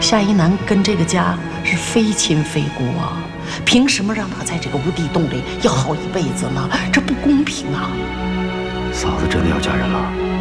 夏一楠跟这个家是非亲非故啊，凭什么让他在这个无底洞里要好一辈子呢？这不公平啊！ 嫂子真的要嫁人了？